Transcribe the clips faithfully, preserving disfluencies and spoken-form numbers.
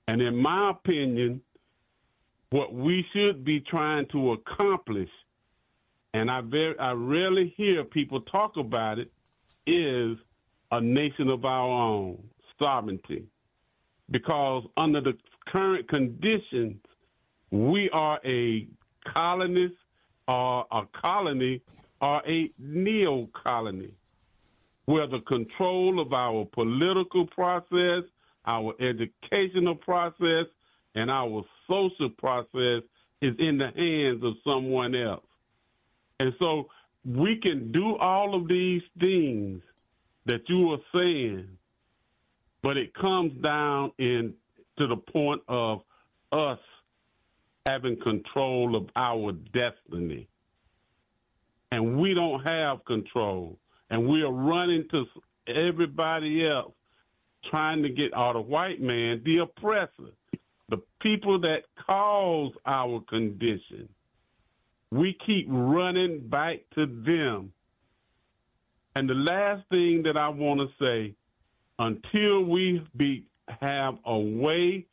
And in my opinion, what we should be trying to accomplish, and I very I rarely hear people talk about it, is a nation of our own, sovereignty. Because under the current conditions, we are a colonist or a colony or a neo-colony, where the control of our political process, our educational process, and our social process is in the hands of someone else. And so we can do all of these things that you are saying, but it comes down in to the point of us having control of our destiny. And we don't have control. And we are running to everybody else, trying to get out of white man, the oppressor, the people that cause our condition. We keep running back to them. And the last thing that I want to say, until we be have a way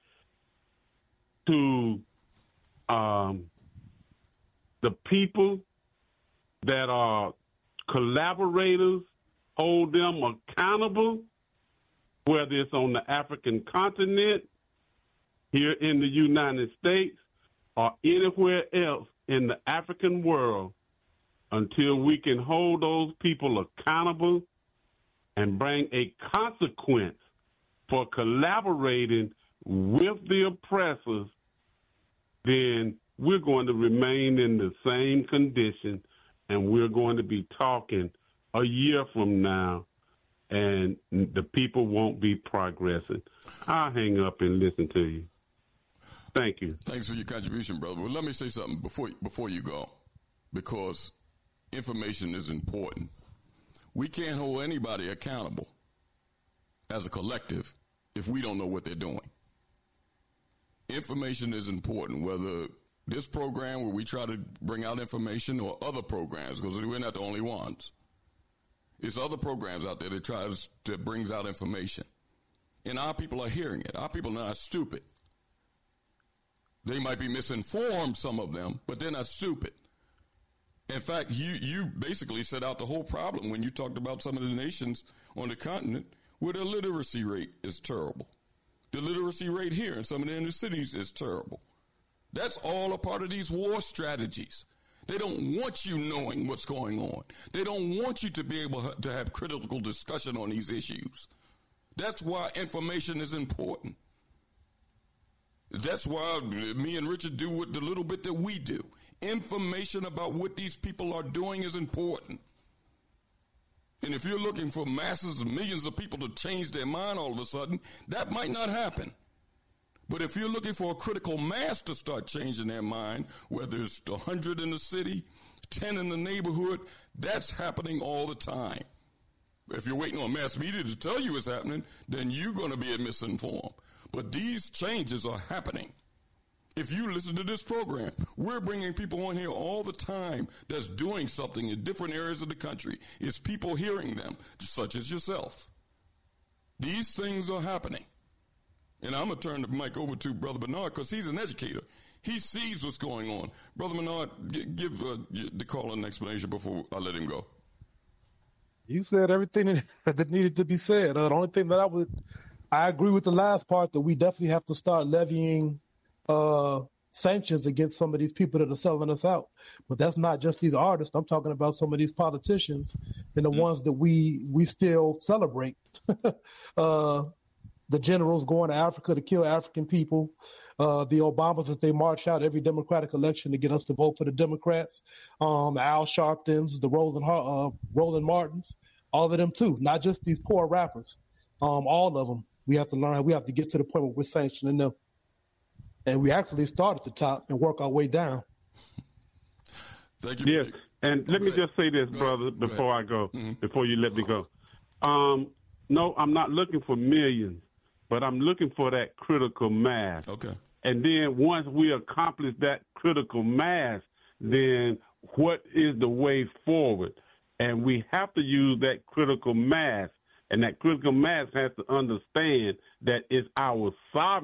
to um, the people that are collaborators, hold them accountable, whether it's on the African continent, here in the United States, or anywhere else in the African world, until we can hold those people accountable and bring a consequence for collaborating with the oppressors, then we're going to remain in the same condition, and we're going to be talking a year from now, and the people won't be progressing. I'll hang up and listen to you. Thank you. Thanks for your contribution, brother. Well, let me say something before before you go, because information is important. We can't hold anybody accountable as a collective if we don't know what they're doing. Information is important, whether this program where we try to bring out information or other programs, because we're not the only ones. It's other programs out there that tries that brings out information. And our people are hearing it. Our people are not stupid. They might be misinformed, some of them, but they're not stupid. In fact, you, you basically set out the whole problem when you talked about some of the nations on the continent where the literacy rate is terrible. The literacy rate here in some of the inner cities is terrible. That's all a part of these war strategies. They don't want you knowing what's going on. They don't want you to be able to have critical discussion on these issues. That's why information is important. That's why me and Richard do what the little bit that we do. Information about what these people are doing is important. And if you're looking for masses of millions of people to change their mind all of a sudden, that might not happen. But if you're looking for a critical mass to start changing their mind, whether it's one hundred in the city, ten in the neighborhood, that's happening all the time. If you're waiting on mass media to tell you it's happening, then you're going to be misinformed. But these changes are happening. If you listen to this program, we're bringing people on here all the time that's doing something in different areas of the country. It's people hearing them, such as yourself. These things are happening. And I'm going to turn the mic over to Brother Bernard because he's an educator. He sees what's going on. Brother Bernard, g- give uh, the caller an explanation before I let him go. You said everything that needed to be said. Uh, the only thing that I would, I agree with the last part that we definitely have to start levying uh, sanctions against some of these people that are selling us out. But that's not just these artists. I'm talking about some of these politicians and the mm-hmm. ones that we we still celebrate. uh, the generals going to Africa to kill African people, uh, the Obamas that they march out every Democratic election to get us to vote for the Democrats, um, Al Sharptons, the Roland, uh, Roland Martins, all of them too, not just these poor rappers, um, all of them. We have to learn, we have to get to the point where we're sanctioning them. And we actually start at the top and work our way down. Thank you. Yes, and let me just say this, brother, before I go, mm-hmm. before you let me go. Um, no, I'm not looking for millions, but I'm looking for that critical mass. Okay. And then once we accomplish that critical mass, then what is the way forward? And we have to use that critical mass, and that critical mass has to understand that it's our sovereignty.